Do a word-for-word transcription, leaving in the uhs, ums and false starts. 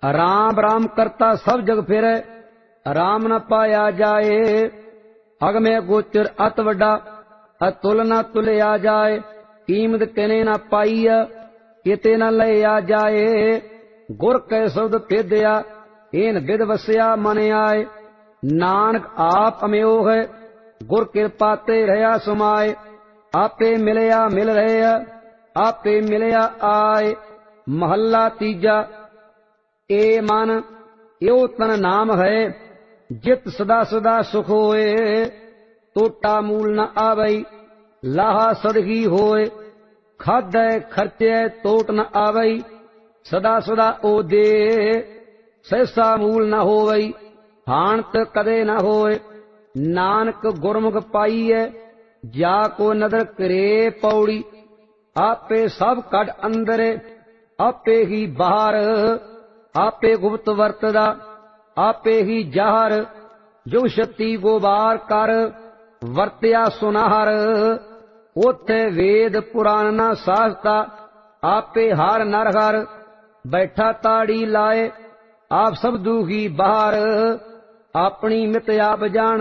राम राम करता सब जग फिरै, राम न पाया जाए। अगमे गोचर अत वड्डा, अतुल न तुलिया जाए। कीमत किने न पाई, किते न लिया जाए। गुर कै शब्द भेदया, एन विद वसिया मन आए। नानक आप अमयोग है, गुर कृपा ते रहा समाए। आपे मिलया मिल रहे, आपे मिलया आए। महला तीजा। ए मन यो तन नाम है, जित सदा सदा सुख होए। टोटा मूल न आवई, लाहा सदगी होए। खादै खर्चे टोट न आवई, सदा सदा ओ दे। सहसा मूल न होवई, हाणत कदे न होए। नानक गुरमुख पाईए, जाको नदर करे पौड़ी। आपे सब कड अंदर, आपे ही बाहर। आपे गुप्त वरतदा, आपे ही जाहर। जो शक्ति गोबार कर, वरत्या सुनाहर। ओथे वेद पुराण ना साहता, आपे हार नर हर। बैठा ताड़ी लाए, आप सब दुखी बाहर। अपनी मित आप जान,